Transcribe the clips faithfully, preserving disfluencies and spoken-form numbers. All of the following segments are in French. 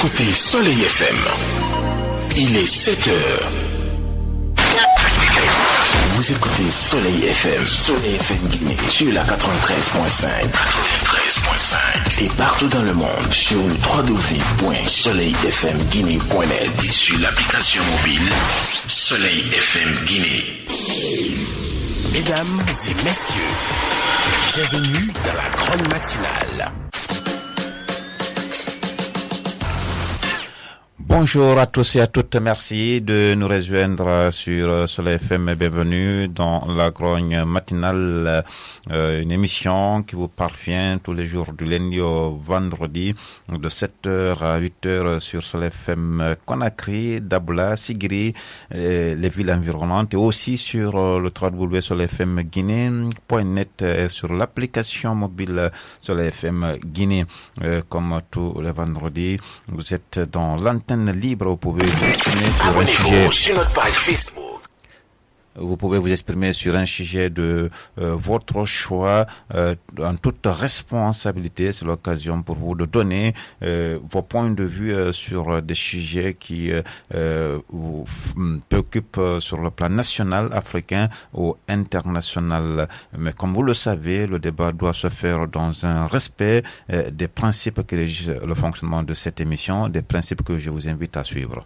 Écoutez Soleil F M. Il est sept heures. Vous écoutez Soleil F M, Soleil F M Guinée, sur la quatre-vingt-treize virgule cinq. quatre-vingt-treize virgule cinq. Et partout dans le monde, sur le w w w point soleil f m guinée point net et sur l'application mobile Soleil F M Guinée. Mesdames et messieurs, bienvenue dans la grande matinale. Bonjour à tous et à toutes, merci de nous rejoindre sur Soleil F M. Bienvenue dans la grogne matinale, euh, une émission qui vous parvient tous les jours du lundi au vendredi de sept heures à huit heures sur Soleil F M Conakry, Dabla, Sigiri, euh, les villes environnantes et aussi sur euh, le w w w point soleil f m guinée point net et sur l'application mobile Soleil F M Guinée. Euh, comme tous les vendredis, vous êtes dans l'antenne libre, vous pouvez vous exprimer sur un sujet. Sur notre page Facebook. Vous pouvez vous exprimer sur un sujet de euh, votre choix euh, en toute responsabilité. C'est l'occasion pour vous de donner euh, vos points de vue euh, sur des sujets qui euh, vous préoccupent sur le plan national, africain ou international. Mais comme vous le savez, le débat doit se faire dans un respect euh, des principes qui régissent le fonctionnement de cette émission, des principes que je vous invite à suivre.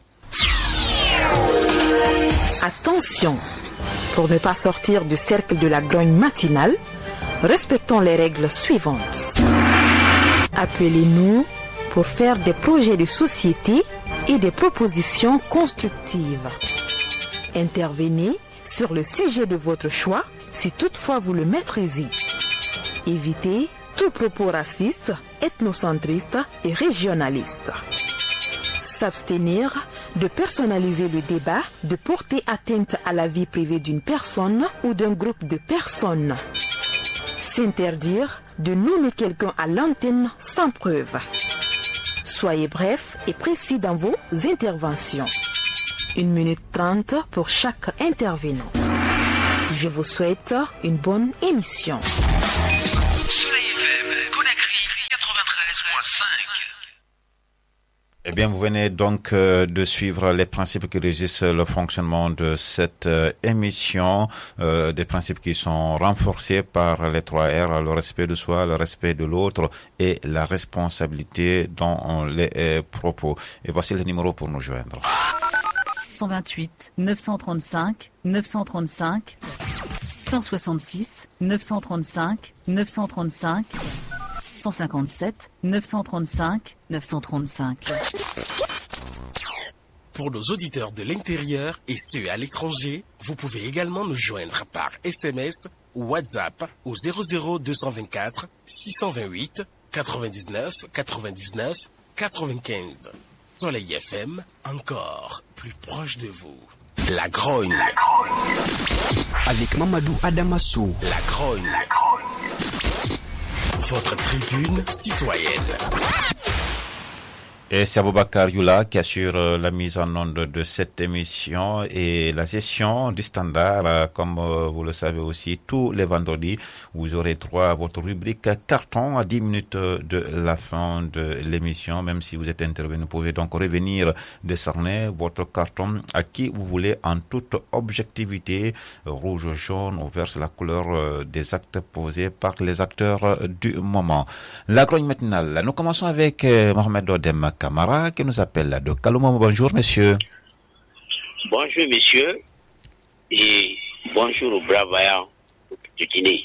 Attention, pour ne pas sortir du cercle de la grogne matinale, respectons les règles suivantes. Appelez-nous pour faire des projets de société et des propositions constructives. Intervenez sur le sujet de votre choix si toutefois vous le maîtrisez. Évitez tout propos raciste, ethnocentriste et régionaliste. S'abstenir de personnaliser le débat, de porter atteinte à la vie privée d'une personne ou d'un groupe de personnes. S'interdire de nommer quelqu'un à l'antenne sans preuve. Soyez bref et précis dans vos interventions. Une minute trente pour chaque intervenant. Je vous souhaite une bonne émission. Soleil F M, Conakry quatre-vingt-treize virgule cinq. Eh bien, vous venez donc euh, de suivre les principes qui régissent le fonctionnement de cette euh, émission, euh, des principes qui sont renforcés par les trois R, le respect de soi, le respect de l'autre et la responsabilité dans les euh, propos. Et voici le numéro pour nous joindre. six cent vingt-huit neuf cent trente-cinq neuf cent trente-cinq six cent soixante-six neuf cent trente-cinq neuf cent trente-cinq six cent cinquante-sept neuf cent trente-cinq neuf cent trente-cinq. Pour nos auditeurs de l'intérieur et ceux à l'étranger, vous pouvez également nous joindre par S M S ou WhatsApp au zéro zéro deux cent vingt-quatre six cent vingt-huit quatre-vingt-dix-neuf quatre-vingt-dix-neuf quatre-vingt-quinze. Soleil F M, encore plus proche de vous. La grogne. Avec Mamadou Adamassou. La grogne. Votre tribune citoyenne. Et c'est Aboubakar Youla qui assure euh, la mise en onde de cette émission et la gestion du standard. Euh, comme euh, vous le savez aussi, tous les vendredis, vous aurez droit à votre rubrique carton à dix minutes de la fin de l'émission. Même si vous êtes intervenu, vous pouvez donc revenir décerner votre carton à qui vous voulez en toute objectivité. Rouge, jaune ou vert, c'est la couleur euh, des actes posés par les acteurs euh, du moment. La grogne matinale. Nous commençons avec euh, Mohamed Odem Camara qui nous appelle de Kaloum. Bonjour monsieur. Bonjour monsieur et bonjour aux bravaillards de Guinée.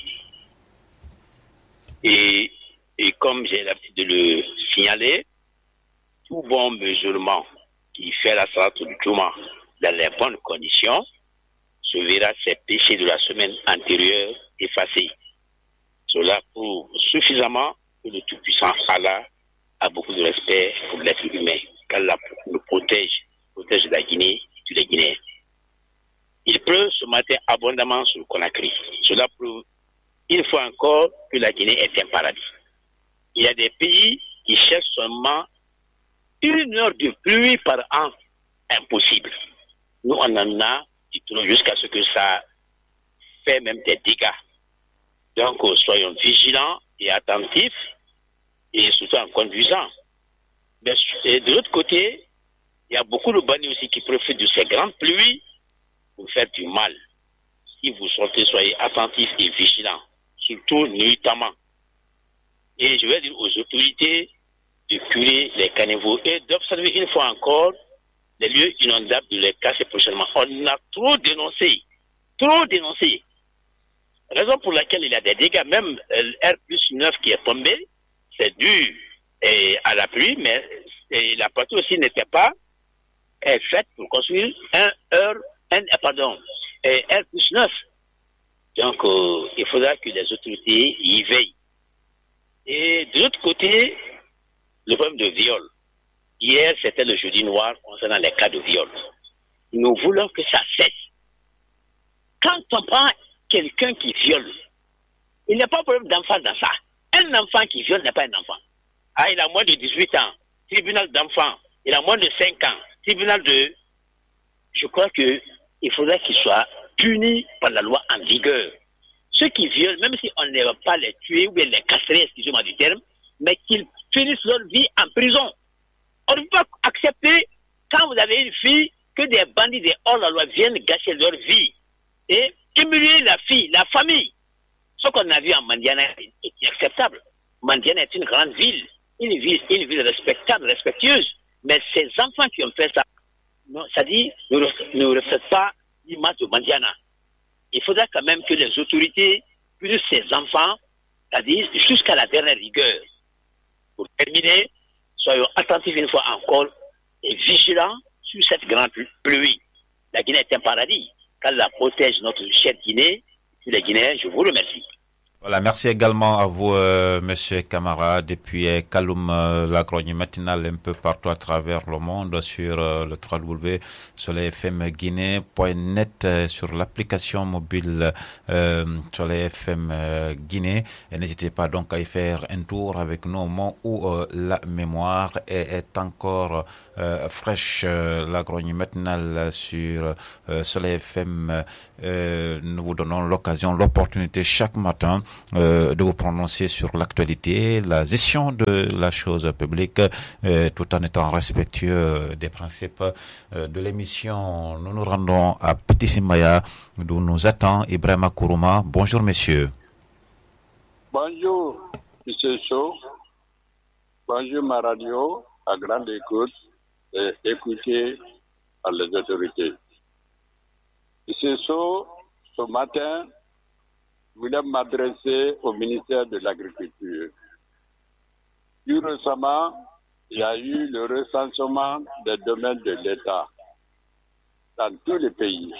Et, et comme j'ai l'habitude de le signaler, tout bon musulman qui fait la salat du Juma dans les bonnes conditions se verra ses péchés de la semaine antérieure effacés. Cela prouve suffisamment que le Tout-Puissant Allah a beaucoup de respect pour l'être humain, qu'Allah nous protège, protège la Guinée et tous les Guinéens. Il pleut ce matin abondamment sur le Conakry. Cela prouve une fois encore que la Guinée est un paradis. Il y a des pays qui cherchent seulement une heure de pluie par an. Impossible. Nous, on en a jusqu'à ce que ça fait même des dégâts. Donc, soyons vigilants et attentifs, et surtout en conduisant. Mais et de l'autre côté, il y a beaucoup de bandits aussi qui profitent de ces grandes pluies pour faire du mal. Si vous sortez, soyez attentifs et vigilants, surtout nuitamment. Et je vais dire aux autorités de curer les caniveaux et d'observer une fois encore les lieux inondables de les casser prochainement. On a trop dénoncé, trop dénoncé. Raison pour laquelle il y a des dégâts, même R plus neuf qui est tombé, c'est dû et, à la pluie, mais et la partie aussi n'était pas est faite pour construire un heure, un, pardon, R plus neuf. Donc, euh, il faudra que les autorités y veillent. Et de l'autre côté, le problème de viol. Hier, c'était le jeudi noir concernant les cas de viol. Nous voulons que ça cesse. Quand on prend quelqu'un qui viole, il n'y a pas de problème d'enfant dans ça. Un enfant qui viole n'est pas un enfant. Ah, il a moins de dix-huit ans, tribunal d'enfant. Il a moins de cinq ans, tribunal de... Je crois qu'il faudrait qu'il soit puni par la loi en vigueur. Ceux qui violent, même si on ne va pas les tuer ou bien les castrer, excusez-moi du terme, mais qu'ils finissent leur vie en prison. On ne peut pas accepter, quand vous avez une fille, que des bandits des hors-la-loi viennent gâcher leur vie et humilier la fille, la famille. Ce qu'on a vu en Mandiana est inacceptable. Mandiana est une grande ville, une ville, une ville respectable, respectueuse. Mais ces enfants qui ont fait ça, non, ça dit, ne, ne reflètent pas l'image de Mandiana. Il faudra quand même que les autorités puissent ces enfants, c'est-à-dire jusqu'à la dernière rigueur. Pour terminer, soyons attentifs une fois encore et vigilants sur cette grande pluie. La Guinée est un paradis. Qu'Allah protège notre chère Guinée. Sur les Guinéens, je vous remercie. Voilà, merci également à vous, euh, Monsieur Camara, depuis euh, Kaloum, euh, la grogne matinale un peu partout à travers le monde sur euh, le w w w point soleil f m guinée point net, euh, sur l'application mobile euh, Soleil F M euh, Guinée. Et n'hésitez pas donc à y faire un tour avec nous au moment où euh, la mémoire est, est encore euh, fraîche. Euh, la grogne matinale sur euh, Soleil F M, euh, nous vous donnons l'occasion, l'opportunité chaque matin Euh, de vous prononcer sur l'actualité, la gestion de la chose publique, euh, tout en étant respectueux des principes euh, de l'émission. Nous nous rendons à Petit Simbaya, d'où nous attend Ibrahima Kourouma. Bonjour, messieurs. Bonjour, monsieur Sow. Bonjour, ma radio, à grande écoute et écoutée par les autorités. Monsieur Sow, ce matin, je voulais m'adresser au ministère de l'Agriculture. Plus récemment, il y a eu le recensement des domaines de l'État dans tous les pays.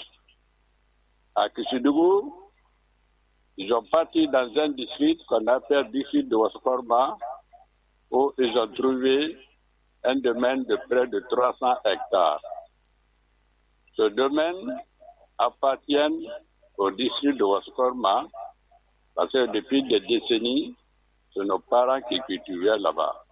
À Kouchidougou, ils ont parti dans un district qu'on appelle le district de Waskorma, où ils ont trouvé un domaine de près de trois cents hectares. Ce domaine appartient au district de Waskorma, parce que depuis des décennies, c'est nos parents qui cultivaient là-bas.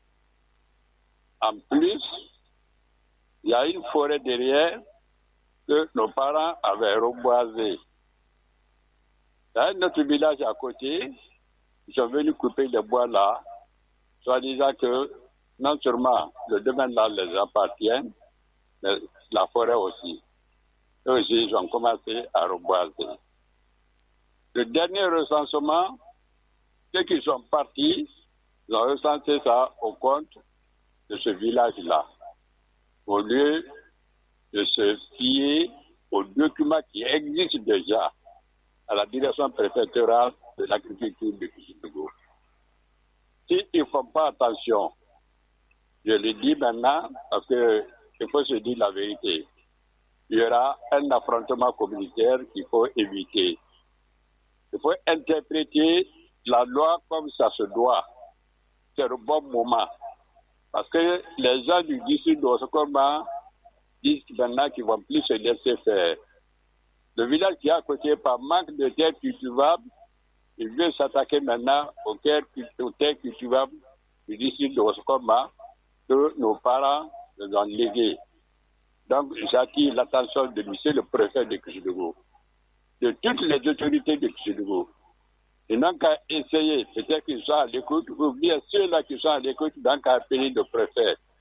En plus, il y a une forêt derrière que nos parents avaient reboisée. Il y a un autre village à côté, ils sont venus couper les bois là, soit disant que non seulement le domaine là les appartient, mais la forêt aussi. Eux aussi, ils ont commencé à reboiser. Le dernier recensement, ceux qui sont partis, ils ont recensé ça au compte de ce village-là, au lieu de se fier aux documents qui existent déjà à la direction préfectorale de l'agriculture de Kouchidougou. S'ils ne font pas attention, je le dis maintenant parce qu'il faut se dire la vérité, il y aura un affrontement communautaire qu'il faut éviter. Il faut interpréter la loi comme ça se doit. C'est le bon moment. Parce que les gens du district d'Osokoma disent maintenant qu'ils ne vont plus se laisser faire. Le village qui est à côté, par manque de terre cultivable, il veut s'attaquer maintenant aux terres, aux terres cultivables du district d'Osokoma que nos parents nous ont léguées. Donc, j'attire l'attention de monsieur le préfet de Kouchidougou, de toutes les autorités de Kouchidougou. Ils n'ont qu'à essayer, peut-être qu'ils sont à l'écoute, ou bien ceux-là qui sont à l'écoute n'ont qu'à appeler le préfet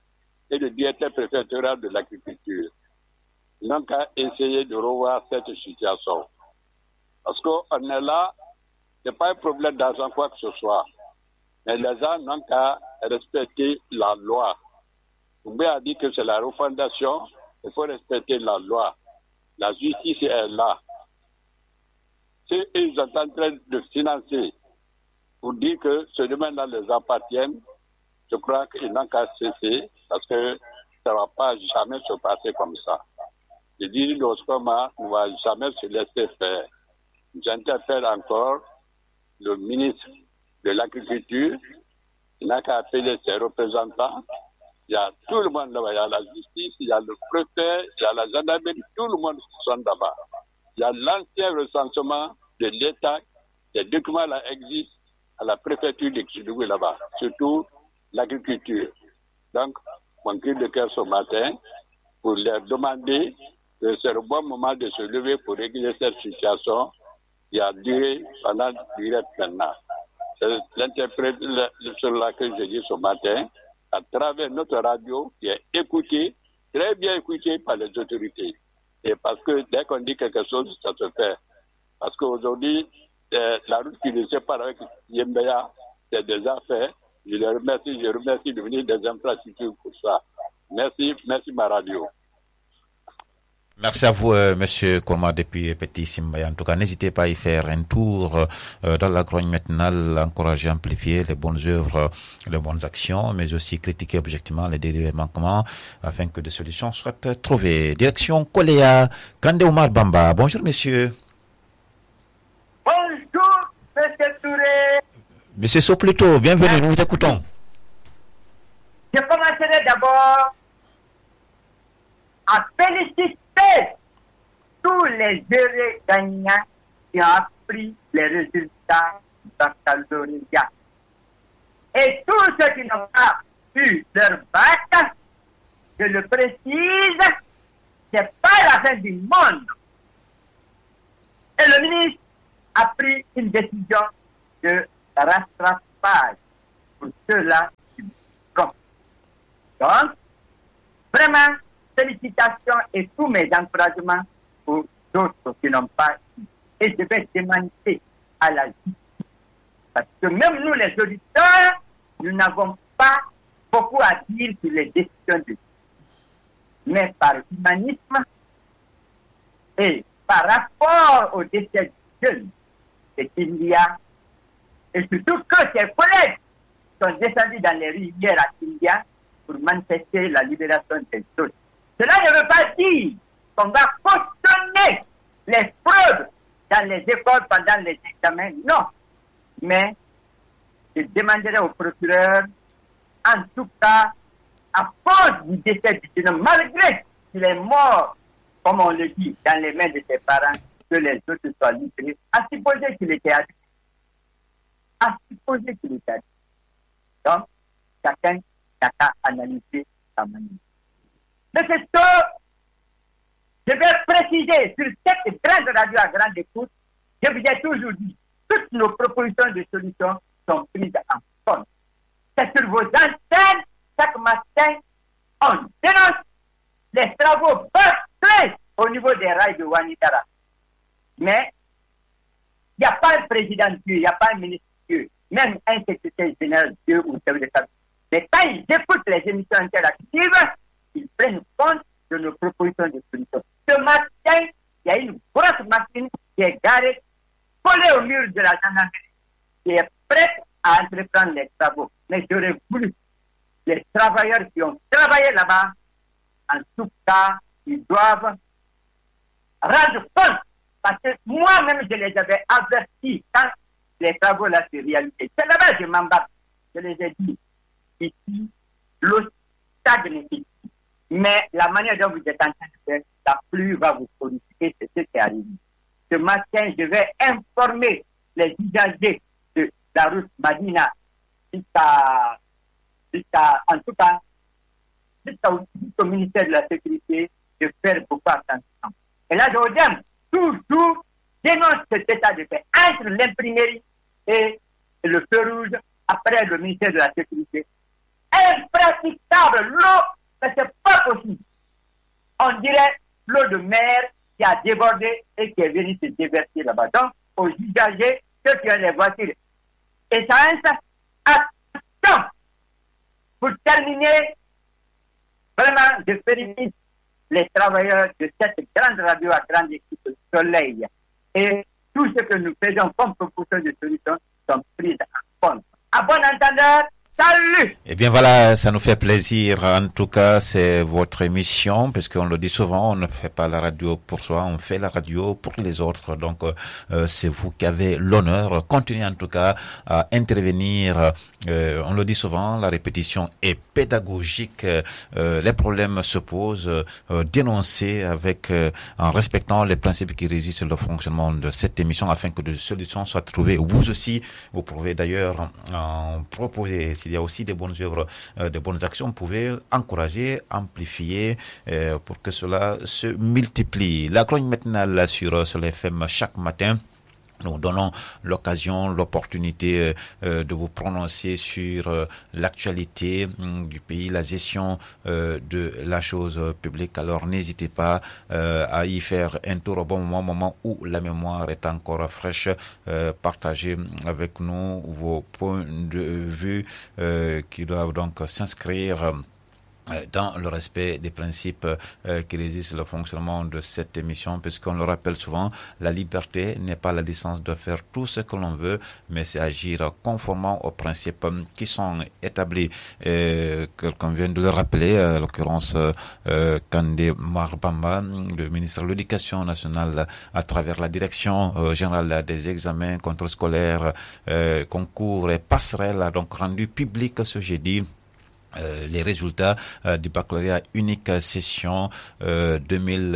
et le directeur préfectoral de l'agriculture n'ont qu'à essayer de revoir cette situation. Parce qu'on est là, ce n'est pas un problème d'argent quoi que ce soit. Mais les gens n'ont qu'à respecter la loi. Oubé a dit que c'est la refondation, il faut respecter la loi. La justice est là. Si ils sont en train de financer pour dire que ce domaine-là les appartient, je crois qu'ils n'ont qu'à cesser parce que ça ne va pas jamais se passer comme ça. Je dis l'Oscoma ne va jamais se laisser faire. J'interpelle encore le ministre de l'Agriculture, il n'a qu'à appeler ses représentants. Il y a tout le monde là-bas, il y a la justice, il y a le préfet, il y a la gendarmerie, tout le monde sont là-bas. Il y a l'ancien recensement de l'État, les documents là existent à la préfecture de Kidoué là-bas, surtout l'agriculture. Donc, mon cri de cœur ce matin, pour leur demander que c'est le bon moment de se lever pour régler cette situation qui a duré pendant durée maintenant. C'est l'interprète sur laquelle je dis ce matin, à travers notre radio qui est écoutée, très bien écoutée par les autorités. Et parce que dès qu'on dit quelque chose, ça se fait. Parce qu'aujourd'hui, euh, la route qui nous sépare avec Yembeya, c'est déjà fait. Je les remercie, je remercie de venir des infrastructures pour ça. Merci, merci ma radio. Merci à vous, euh, Monsieur Koma, depuis Petit Simbaya. En tout cas, n'hésitez pas à y faire un tour euh, dans la grogne matinale, encourager, amplifier les bonnes œuvres, les bonnes actions, mais aussi critiquer objectivement les dérives manquements afin que des solutions soient trouvées. Direction Koléa, Kande Omar Bamba. Bonjour, monsieur. Bonjour, monsieur Touré. Monsieur Sopluto, bienvenue, nous vous écoutons. Je commencerai d'abord à féliciter tous les heureux gagnants qui ont appris les résultats du baccalauréat. Et tous ceux qui n'ont pas eu leur bac, je le précise, c'est pas la fin du monde. Et le ministre a pris une décision de rattrapage pour ceux-là qui comptent. Donc, vraiment, félicitations et tous mes encouragements pour d'autres qui n'ont pas eu. Et je vais demander à la justice. Parce que même nous, les auditeurs, nous n'avons pas beaucoup à dire sur les décisions de justice. Mais par humanisme et par rapport au décès du jeune, c'est qu'il y a, et surtout que ses collègues sont descendus dans les rivières à Kindia pour manifester la libération des autres. Cela ne veut pas dire qu'on va cautionner les fraudes dans les écoles pendant les examens, non. Mais je demanderai au procureur, en tout cas, à cause du décès du jeune homme, malgré qu'il est mort, comme on le dit, dans les mains de ses parents, que les autres soient libérés, à supposer qu'il était adulé. À supposer qu'il était adulé. Donc, chacun n'a qu'à analyser sa manière. Mais c'est ça, je vais préciser sur cette grande radio à grande écoute, je vous ai toujours dit, toutes nos propositions de solutions sont prises en compte. C'est sur vos antennes, chaque matin, on dénonce les travaux parfaits au niveau des rails de Wanidara. Mais, il n'y a pas un président Dieu, il n'y a pas un ministre Dieu, même un secrétaire général Dieu ou chef de cabinet. Mais quand ils écoutent les émissions interactives, ils prennent compte de nos propositions de solutions. Ce matin, il y a une grosse machine qui est garée, collée au mur de la gendarmerie, qui est prête à entreprendre les travaux. Mais j'aurais voulu les travailleurs qui ont travaillé là-bas, en tout cas, ils doivent rendre compte. Parce que moi-même, je les avais avertis quand les travaux là se réalisaient. C'est là-bas que je m'embarque. Je les ai dit, ici, l'eau stagne ici. Mais la manière dont vous êtes en train de faire, la pluie va vous solliciter, c'est ce qui arrive. Ce matin, je vais informer les usagers de la route Madina jusqu'à, jusqu'à en tout cas, jusqu'au, jusqu'au ministère de la Sécurité de faire beaucoup attention. Et là, je vous dis, toujours dénonce cet état de fait entre l'imprimerie et le feu rouge après le ministère de la Sécurité. Impraticable, l'eau Mais c'est pas possible. On dirait l'eau de mer qui a débordé et qui est venue se déverser là-bas. Donc, aux usagers, ceux qui ont les voitures. Et ça a un temps. Pour terminer, vraiment, je félicite les travailleurs de cette grande radio à grande équipe Soleil. Et tout ce que nous faisons comme proposition de solution sont prises en compte. À bon entendeur, salut! Eh bien voilà, ça nous fait plaisir. En tout cas, c'est votre émission, parce qu'on le dit souvent, on ne fait pas la radio pour soi, on fait la radio pour les autres. Donc, euh, c'est vous qui avez l'honneur. Continuez en tout cas à intervenir. Euh, on le dit souvent, la répétition est pédagogique. Euh, les problèmes se posent, euh, dénoncer avec, euh, en respectant les principes qui régissent le fonctionnement de cette émission, afin que des solutions soient trouvées. Vous aussi, vous pouvez d'ailleurs en proposer. S'il y a aussi des bonnes œuvres, euh, des bonnes actions, vous pouvez encourager, amplifier euh, pour que cela se multiplie. La chronique matinale sur, sur les F M chaque matin. Nous donnons l'occasion, l'opportunité euh, de vous prononcer sur euh, l'actualité euh, du pays, la gestion euh, de la chose publique. Alors n'hésitez pas euh, à y faire un tour au bon moment, moment où la mémoire est encore fraîche. Euh, partagez avec nous vos points de vue euh, qui doivent donc s'inscrire dans le respect des principes euh, qui régissent le fonctionnement de cette émission, puisqu'on le rappelle souvent, la liberté n'est pas la licence de faire tout ce que l'on veut, mais c'est agir conformément aux principes qui sont établis. Et quelqu'un vient de le rappeler, à l'occurrence euh, Kandé Marbamba, le ministre de l'Éducation nationale, à travers la direction euh, générale des examens, contrôles scolaires, euh, concours et passerelles, a donc rendu public ce jeudi Euh, les résultats euh, du baccalauréat unique session euh, deux mille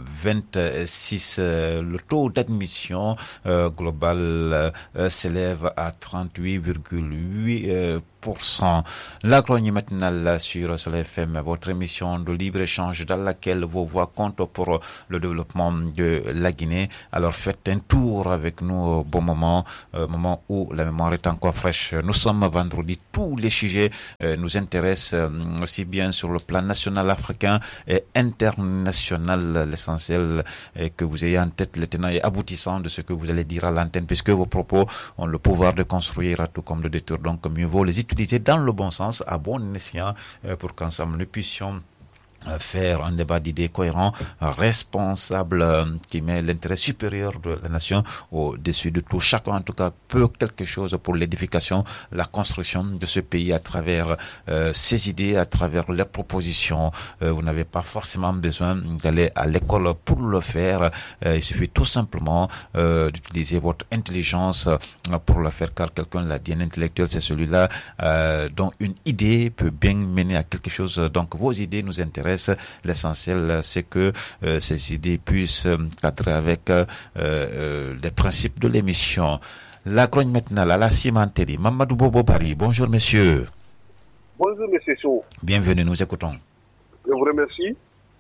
vingt-six. Euh, le taux d'admission euh, global euh, s'élève à trente-huit virgule huit pour cent. La chronique matinale sur Soleil F M, votre émission de libre-échange dans laquelle vos voix comptent pour le développement de la Guinée. Alors faites un tour avec nous au bon moment, euh, moment où la mémoire est encore fraîche. Nous sommes vendredi, tous les sujets euh, nous intéressent euh, aussi bien sur le plan national africain et international. L'essentiel est que vous ayez en tête les tenants et aboutissants de ce que vous allez dire à l'antenne, puisque vos propos ont le pouvoir de construire tout comme de détruire. Donc mieux vaut les utiliser dans le bon sens, à bon escient, pour qu'ensemble nous puissions faire un débat d'idées cohérent, responsable, qui met l'intérêt supérieur de la nation au-dessus de tout. Chacun, en tout cas, peut quelque chose pour l'édification, la construction de ce pays à travers euh, ses idées, à travers les propositions. Euh, vous n'avez pas forcément besoin d'aller à l'école pour le faire. Euh, il suffit tout simplement euh, d'utiliser votre intelligence pour le faire, car quelqu'un l'a dit, un intellectuel, c'est celui-là euh, dont une idée peut bien mener à quelque chose. Donc, vos idées nous intéressent. L'essentiel, c'est que euh, ces idées puissent euh, cadrer avec euh, euh, les principes de l'émission. La chronique matinale à la cimenterie. Mamadou Bobo Bari, bonjour monsieur. Bonjour monsieur Sow. Bienvenue, nous écoutons. Je vous remercie.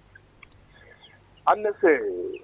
En effet,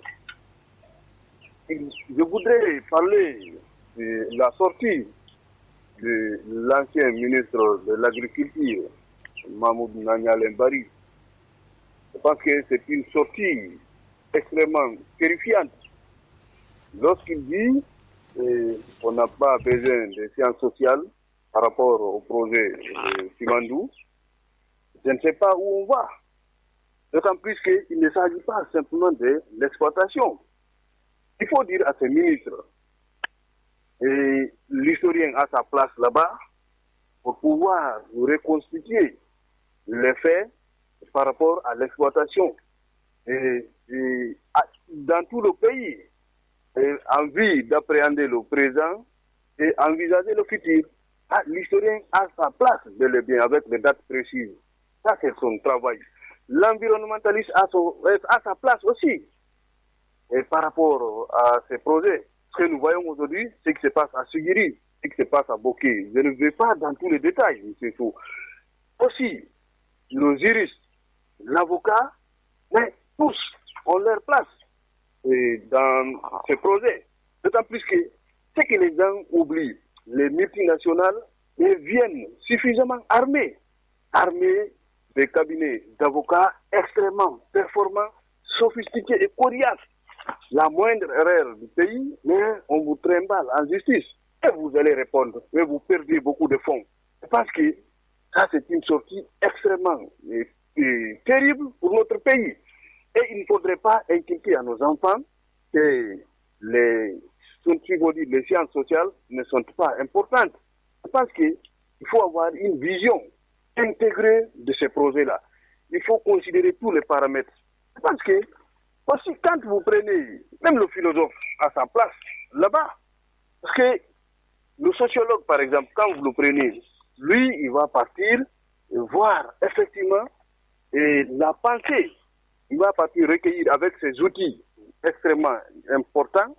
je voudrais parler de la sortie de l'ancien ministre de l'Agriculture, Mahmoud Nanyalen Bari. Je pense que c'est une sortie extrêmement terrifiante. Lorsqu'il dit eh, qu'on n'a pas besoin de sciences sociales par rapport au projet de Simandou, je ne sais pas où on va. D'autant plus qu'il ne s'agit pas simplement de l'exploitation. Il faut dire à ces ministres, et l'historien a sa place là-bas, pour pouvoir reconstituer les faits par rapport à l'exploitation. Et, et à, dans tout le pays, et envie d'appréhender le présent et envisager le futur. Ah, l'historien a sa place, bel et bien, avec des dates précises. Ça, c'est son travail. L'environnementaliste a, son, a sa place aussi. Et par rapport à ces projets, ce que nous voyons aujourd'hui, c'est ce qui se passe à Sugiri, ce qui se passe à Boké. Je ne vais pas dans tous les détails, monsieur Sow. Aussi, nos juristes, l'avocat, mais tous ont leur place et dans ce projet. D'autant plus que ce que les gens oublient, les multinationales viennent suffisamment armées, armées des cabinets d'avocats extrêmement performants, sophistiqués et coriaces. La moindre erreur du pays, mais on vous trimballe en justice. Et vous allez répondre, mais vous perdez beaucoup de fonds. Je pense que ça, c'est une sortie extrêmement et, et terrible pour notre pays. Et il ne faudrait pas inculquer à nos enfants que les, les sciences sociales ne sont pas importantes. Je pense qu'il faut avoir une vision intégrée de ces projets-là. Il faut considérer tous les paramètres. Je pense que aussi quand vous prenez même le philosophe à sa place là-bas, parce que le sociologue, par exemple, quand vous le prenez, lui, il va partir et voir effectivement et la pensée. Il va partir recueillir avec ses outils extrêmement importants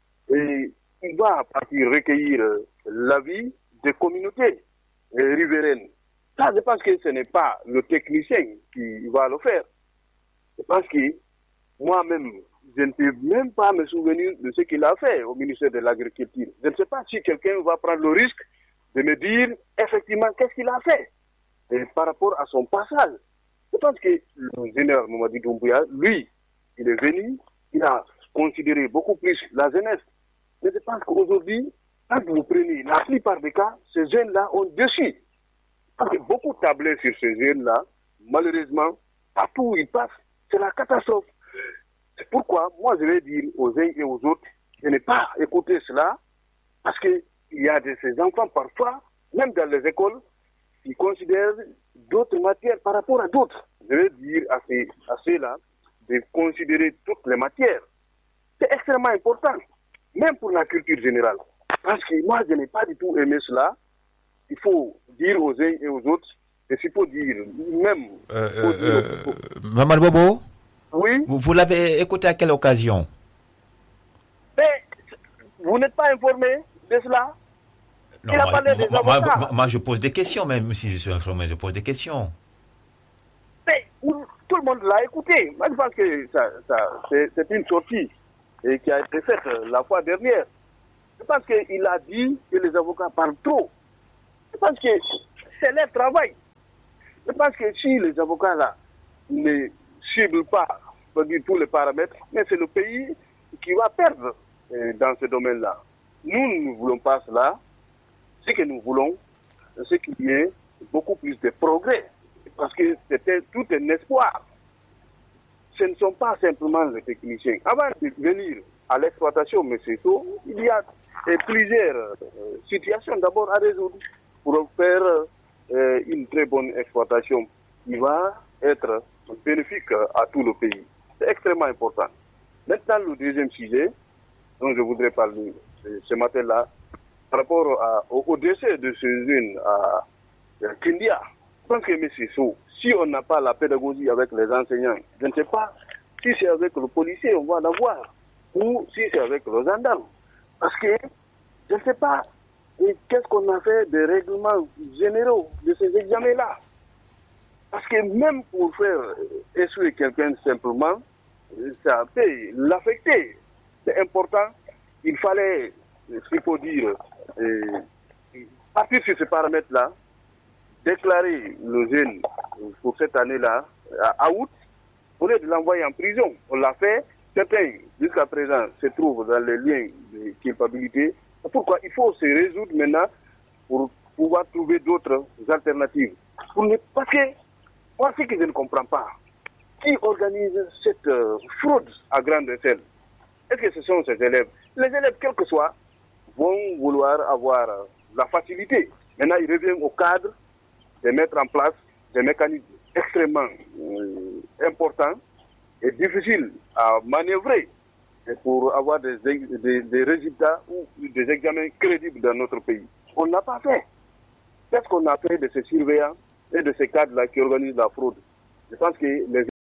et il va partir recueillir l'avis des communautés riveraines. Ça, je pense que ce n'est pas le technicien qui va le faire. Je pense que moi-même, je ne peux même pas me souvenir de ce qu'il a fait au ministère de l'Agriculture. Je ne sais pas si quelqu'un va prendre le risque de me dire effectivement qu'est-ce qu'il a fait et par rapport à son passage. Je pense que le général Mamadi Doumbouya, lui, il est venu, il a considéré beaucoup plus la jeunesse. Mais je pense qu'aujourd'hui, quand vous prenez la plupart des cas, ces jeunes-là ont déçu. Parce que beaucoup tablent sur ces jeunes-là, malheureusement, partout où ils passent, c'est la catastrophe. C'est pourquoi, moi, je vais dire aux uns et aux autres, de ne pas écouter cela, parce qu'il y a de ces enfants, parfois, même dans les écoles, qui considèrent d'autres matières par rapport à d'autres. Je vais dire à, ces, à ceux-là de considérer toutes les matières. C'est extrêmement important, même pour la culture générale. Parce que moi, je n'ai pas du tout aimé cela. Il faut dire aux uns et aux autres, et s'il faut dire même... Euh, euh, euh, Maman Bobo, oui? Vous, vous l'avez écouté à quelle occasion? Mais vous n'êtes pas informé de cela? Non, Il a moi, parlé des moi, avocats. moi, moi, je pose des questions, même si je suis informé, je pose des questions. Mais tout le monde l'a écouté. Moi, je pense que ça, ça, c'est, c'est une sortie et qui a été faite la fois dernière. Je pense qu'il a dit que les avocats parlent trop. Je pense que c'est leur travail. Je pense que si les avocats là ne ciblent pas dire, tous les paramètres, mais c'est le pays qui va perdre euh, dans ce domaine-là. Nous ne voulons pas cela. Ce que nous voulons, c'est qu'il y ait beaucoup plus de progrès. Parce que c'était tout un espoir. Ce ne sont pas simplement les techniciens. Avant de venir à l'exploitation, M. So, il y a euh, plusieurs euh, situations d'abord à résoudre pour faire euh, une très bonne exploitation qui va être bénéfique à tout le pays. C'est extrêmement important. Maintenant, le deuxième sujet dont je voudrais parler ce matin-là, par rapport à, au, au décès de ce jeune à, à Kindia, je pense que M. So, si on n'a pas la pédagogie avec les enseignants, je ne sais pas si c'est avec le policier, on va l'avoir, ou si c'est avec le gendarme. Parce que je ne sais pas et qu'est-ce qu'on a fait des règlements généraux de ces examens-là. Parce que même pour faire essuyer quelqu'un simplement, ça peut l'affecter. C'est important. Il fallait, s'il faut dire, euh, partir sur ces paramètres-là, déclarer le jeune pour cette année-là, à août, au lieu de l'envoyer en prison. On l'a fait. Certains, jusqu'à présent, se trouvent dans les liens de culpabilité. Pourquoi il faut se résoudre maintenant pour pouvoir trouver d'autres alternatives. Pour ne, parce que, moi, ce que je ne comprends pas, qui organise cette euh, fraude à grande échelle? Est-ce que ce sont ces élèves? Les élèves, quel que soit, vont vouloir avoir euh, la facilité. Maintenant, il revient au cadre de mettre en place des mécanismes extrêmement euh, importants et difficiles à manœuvrer pour avoir des, des, des résultats ou des examens crédibles dans notre pays. On n'a pas fait. Qu'est-ce qu'on a fait de ces surveillants et de ces cadres-là qui organisent la fraude? Je pense que les